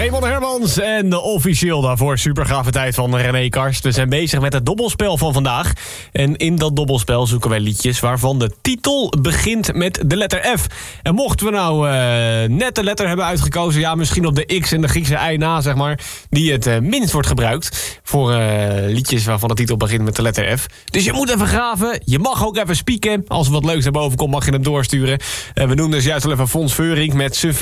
Raymond Hermans en officieel daarvoor supergave tijd van René Karst. We zijn bezig met het dobbelspel van vandaag. En in dat dobbelspel zoeken wij liedjes waarvan de titel begint met de letter F. En mochten we nou net de letter hebben uitgekozen, ja, misschien op de X en de Griekse I na, zeg maar, die het minst wordt gebruikt voor liedjes waarvan de titel begint met de letter F. Dus je moet even graven. Je mag ook even spieken. Als er wat leuks naar boven komt, mag je hem doorsturen. We doen dus juist wel even Fons Veurink met